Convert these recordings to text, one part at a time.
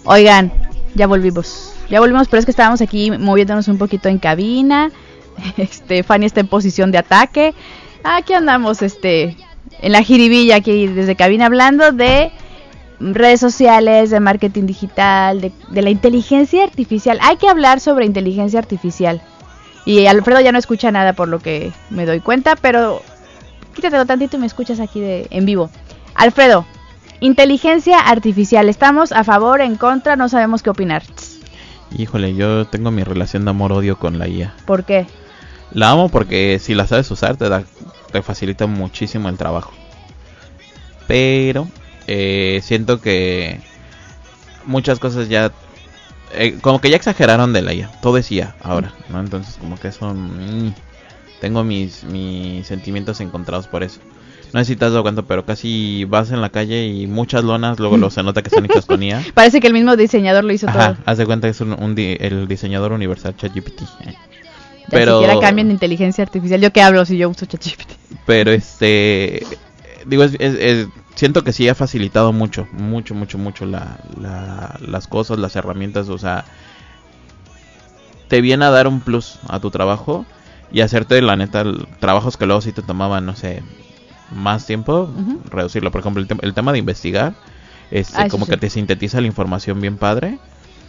Oigan, ya volvimos. Ya volvimos, pero es que estábamos aquí moviéndonos un poquito en cabina. Fanny está en posición de ataque. Aquí andamos, en la jiribilla aquí desde cabina hablando de redes sociales, de marketing digital, de la inteligencia artificial. Hay que hablar sobre inteligencia artificial. Y Alfredo ya no escucha nada por lo que me doy cuenta, pero quítatelo tantito y me escuchas aquí en vivo. Alfredo, inteligencia artificial, ¿estamos a favor, en contra? No sabemos qué opinar. Híjole, yo tengo mi relación de amor-odio con la IA. ¿Por qué? La amo porque si la sabes usar te facilita muchísimo el trabajo. Pero siento que muchas cosas ya como que ya exageraron de la IA. Todo es IA ahora, ¿no? Entonces como que eso tengo mis sentimientos encontrados por eso. No sé si te has dado cuenta, pero casi vas en la calle y muchas lonas luego se nota que están hechas con IA. Parece que el mismo diseñador lo hizo. Ajá, todo. haz de cuenta que es el diseñador universal ChatGPT. Pero siquiera cambian de inteligencia artificial. ¿Yo qué hablo si yo uso ChatGPT? Pero digo, siento que sí ha facilitado mucho las cosas, las herramientas. O sea, te viene a dar un plus a tu trabajo y hacerte, la neta, trabajos que luego sí te tomaban, no sé, más tiempo, reducirlo. Por ejemplo, el tema de investigar, como que te sintetiza la información bien padre.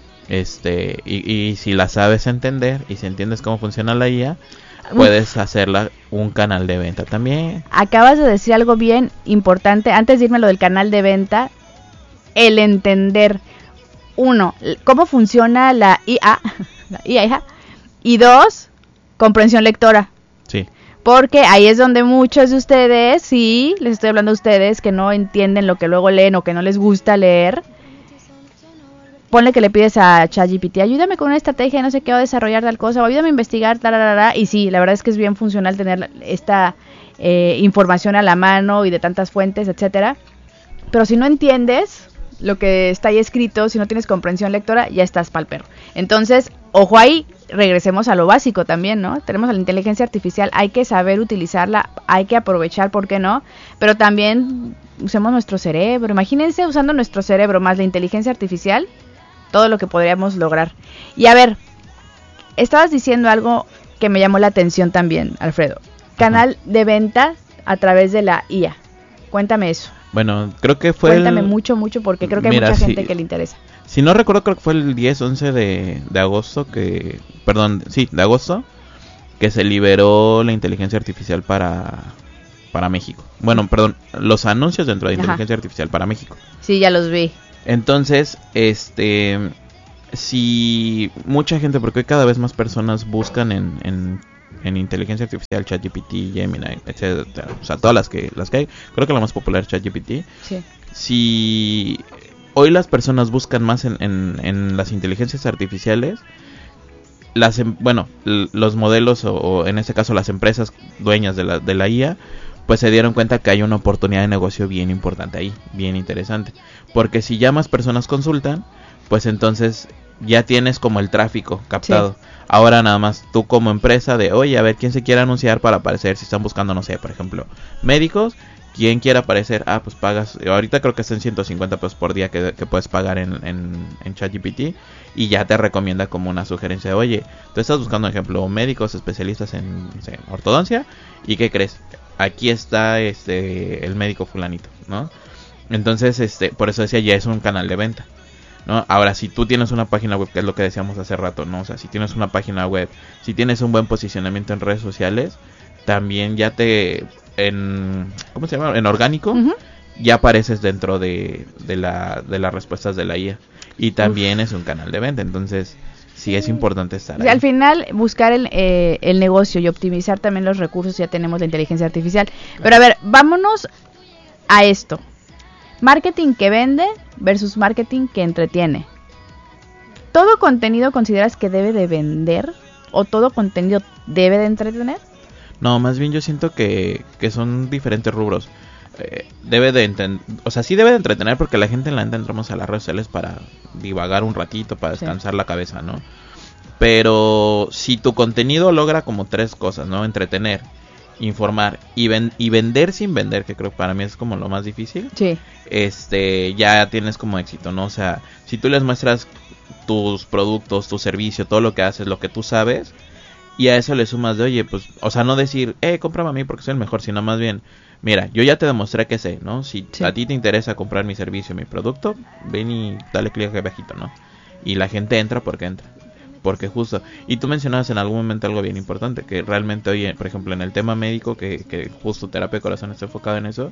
Y si la sabes entender y si entiendes cómo funciona la IA, puedes hacerla un canal de venta también. Acabas de decir algo bien importante. Antes de irme a lo del canal de venta, el entender, uno, cómo funciona la IA, y dos, comprensión lectora. Sí. Porque ahí es donde muchos de ustedes, sí, les estoy hablando a ustedes que no entienden lo que luego leen o que no les gusta leer. Ponle que le pides a ChatGPT, ayúdame con una estrategia, no sé qué, o desarrollar tal cosa, o ayúdame a investigar, y sí, la verdad es que es bien funcional tener esta información a la mano y de tantas fuentes, etcétera. Pero si no entiendes lo que está ahí escrito, si no tienes comprensión lectora, ya estás pa'l perro. Entonces, ojo ahí, regresemos a lo básico también, ¿no? Tenemos a la inteligencia artificial, hay que saber utilizarla, hay que aprovechar, ¿por qué no? Pero también usemos nuestro cerebro. Imagínense usando nuestro cerebro más la inteligencia artificial, todo lo que podríamos lograr. Y a ver, estabas diciendo algo que me llamó la atención también, Alfredo. Canal de venta a través de la IA. Cuéntame eso. Bueno, creo que fue Cuéntame mucho, porque creo que hay mucha gente que le interesa. Si no recuerdo, creo que fue el 10-11 de agosto de agosto, que se liberó la inteligencia artificial para México. Bueno, perdón, los anuncios dentro de inteligencia artificial para México. Sí, ya los vi. Entonces, si mucha gente, porque hoy cada vez más personas buscan en inteligencia artificial, ChatGPT, Gemini, etcétera, o sea, todas las que hay, creo que la más popular es ChatGPT. Sí. Si hoy las personas buscan más en las inteligencias artificiales, los modelos o en este caso las empresas dueñas de la IA, pues se dieron cuenta que hay una oportunidad de negocio bien importante ahí, bien interesante. Porque si ya más personas consultan, pues entonces ya tienes como el tráfico captado. Sí. Ahora nada más tú como empresa oye, a ver, ¿quién se quiere anunciar para aparecer? Si están buscando, no sé, por ejemplo, médicos, ¿quién quiere aparecer? Pues pagas, ahorita creo que está en 150 pesos por día que puedes pagar en ChatGPT. Y ya te recomienda como una sugerencia de, oye, tú estás buscando, por ejemplo, médicos especialistas en, no sé, ortodoncia, ¿y qué crees? Aquí está el médico fulanito, ¿no? Entonces, por eso decía, ya es un canal de venta, ¿no? Ahora, si tú tienes una página web, que es lo que decíamos hace rato, ¿no? O sea, si tienes una página web, si tienes un buen posicionamiento en redes sociales, también ya ¿cómo se llama? En orgánico, ya apareces dentro de las respuestas de la IA. Y también es un canal de venta, entonces sí es importante estar ahí. Al final, buscar el negocio y optimizar también los recursos, ya tenemos la inteligencia artificial. Claro. Pero a ver, vámonos a esto. Marketing que vende versus marketing que entretiene. ¿Todo contenido consideras que debe de vender? ¿O todo contenido debe de entretener? No, más bien yo siento que son diferentes rubros. Sí debe de entretener, porque la gente en la entramos a las redes sociales para divagar un ratito, para descansar la cabeza, ¿no? Pero si tu contenido logra como tres cosas, ¿no? Entretener, informar y vender sin vender, que creo que para mí es como lo más difícil. Sí. Ya tienes como éxito, ¿no? O sea, si tú les muestras tus productos, tu servicio, todo lo que haces, lo que tú sabes, y a eso le sumas de, oye, pues, o sea, no decir, cómprame a mí porque soy el mejor, sino más bien, mira, yo ya te demostré que sé, ¿no? Si a ti te interesa comprar mi servicio, mi producto, ven y dale clic aquí abajito, ¿no? Y la gente entra porque entra. Porque justo, y tú mencionabas en algún momento algo bien importante, que realmente hoy, por ejemplo, en el tema médico, que justo Terapia de Corazón está enfocado en eso,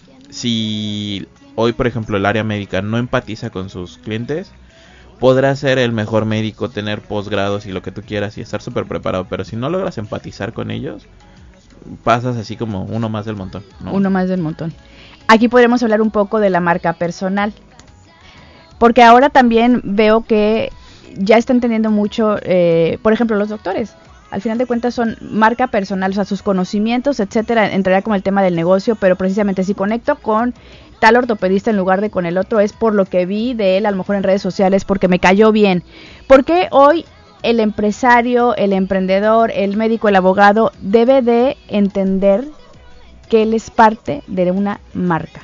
si hoy, por ejemplo, el área médica no empatiza con sus clientes, podrás ser el mejor médico, tener posgrados y lo que tú quieras y estar súper preparado, pero si no logras empatizar con ellos, pasas así como uno más del montón, ¿no? Uno más del montón. Aquí podremos hablar un poco de la marca personal, porque ahora también veo que ya están teniendo mucho, por ejemplo, los doctores. Al final de cuentas son marca personal, o sea, sus conocimientos, etcétera, entraría como el tema del negocio, pero precisamente si conecto con tal ortopedista en lugar de con el otro, es por lo que vi de él, a lo mejor en redes sociales, porque me cayó bien. Porque hoy el empresario, el emprendedor, el médico, el abogado, debe de entender que él es parte de una marca?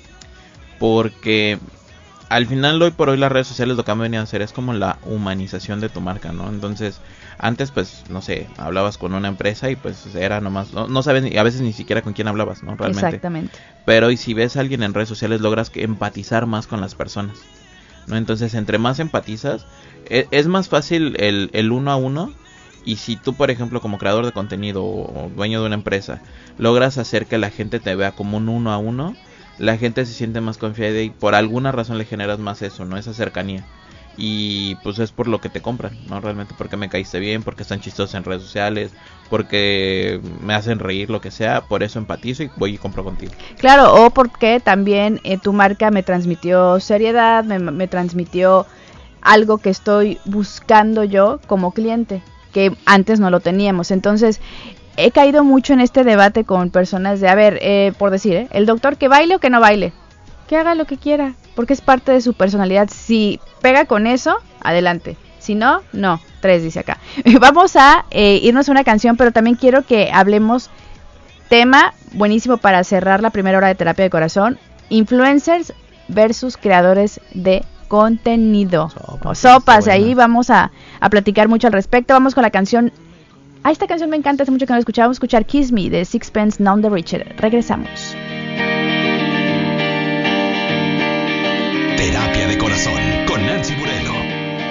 Porque al final, hoy por hoy, las redes sociales lo que han venido a hacer es como la humanización de tu marca, ¿no? Entonces, antes, pues, no sé, hablabas con una empresa y pues era nomás, no sabes a veces ni siquiera con quién hablabas, ¿no? Realmente. Exactamente. Pero y si ves a alguien en redes sociales, logras empatizar más con las personas, ¿no? Entonces, entre más empatizas, es más fácil el uno a uno. Y si tú, por ejemplo, como creador de contenido o dueño de una empresa, logras hacer que la gente te vea como un uno a uno, la gente se siente más confiada y por alguna razón le generas más eso, ¿no? Esa cercanía. Y pues es por lo que te compran, ¿no? Realmente porque me caíste bien, porque están chistosos en redes sociales, porque me hacen reír, lo que sea, por eso empatizo y voy y compro contigo. Claro, o porque también tu marca me transmitió seriedad, me transmitió algo que estoy buscando yo como cliente, que antes no lo teníamos. Entonces, he caído mucho en este debate con personas de, a ver, por decir, el doctor que baile o que no baile, que haga lo que quiera, porque es parte de su personalidad. Si pega con eso, adelante. Si no, no. 3 dice acá. Vamos a irnos a una canción, pero también quiero que hablemos, tema buenísimo para cerrar la primera hora de Terapia de Corazón, influencers versus creadores de contenido. Sopas, ahí vamos a platicar mucho al respecto. Vamos con la canción. Esta canción me encanta, hace mucho que no la escuchaba. Vamos a escuchar Kiss Me de Sixpence None the Richer. Regresamos.